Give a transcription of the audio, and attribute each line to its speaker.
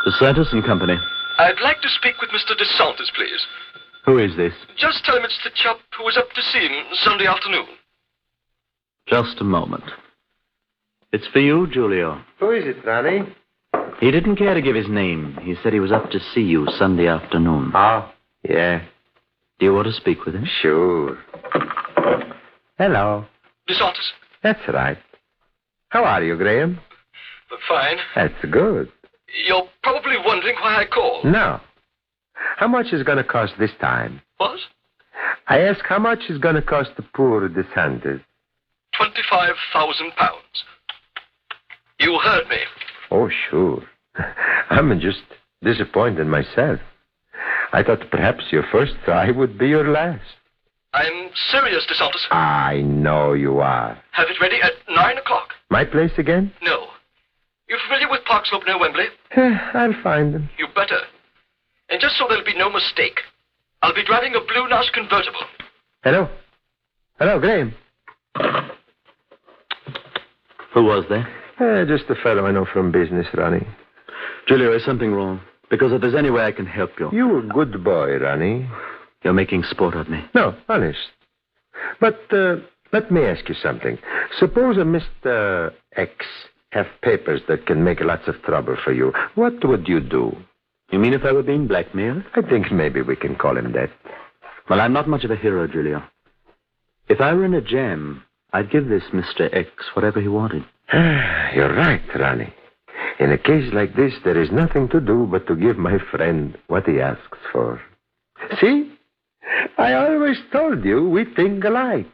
Speaker 1: DeSantis and Company.
Speaker 2: I'd like to speak with Mr. DeSantis, please.
Speaker 1: Who is this?
Speaker 2: Just tell him it's the chap who was up to see him Sunday afternoon.
Speaker 1: Just a moment. It's for you, Julio.
Speaker 3: Who is it, Ronnie?
Speaker 1: He didn't care to give his name. He said he was up to see you Sunday afternoon.
Speaker 3: Oh, yeah.
Speaker 1: Do you want to speak with him?
Speaker 3: Sure. Hello.
Speaker 2: DeSantis?
Speaker 3: That's right. How are you, Graham?
Speaker 2: Fine.
Speaker 3: That's good.
Speaker 2: You're probably wondering why I called.
Speaker 3: No. How much is going to cost this time?
Speaker 2: What?
Speaker 3: I ask how much is going to cost the poor DeSantis?
Speaker 2: £25,000. You heard me.
Speaker 3: Oh, sure. I'm just disappointed myself. I thought perhaps your first try would be your last.
Speaker 2: I'm serious, DeSantis.
Speaker 3: I know you are.
Speaker 2: Have it ready at 9 o'clock.
Speaker 3: My place again?
Speaker 2: No. You familiar with Park Slope near Wembley?
Speaker 3: I'll find them.
Speaker 2: You better. And just so there'll be no mistake, I'll be driving a Blue Nash convertible.
Speaker 3: Hello? Hello, Graham.
Speaker 1: Who was there?
Speaker 3: Just a fellow I know from business, Ronnie.
Speaker 1: Julio, is something wrong? Because if there's any way I can help you.
Speaker 3: You a good boy, Ronnie.
Speaker 1: You're making sport of me.
Speaker 3: No, honest. But let me ask you something. Suppose a Mr. X have papers that can make lots of trouble for you. What would you do?
Speaker 1: You mean if I were being blackmailed?
Speaker 3: I think maybe we can call him that.
Speaker 1: Well, I'm not much of a hero, Julio. If I were in a jam, I'd give this Mr. X whatever he wanted.
Speaker 3: You're right, Ronnie. In a case like this, there is nothing to do but to give my friend what he asks for. See? I always told you we think alike.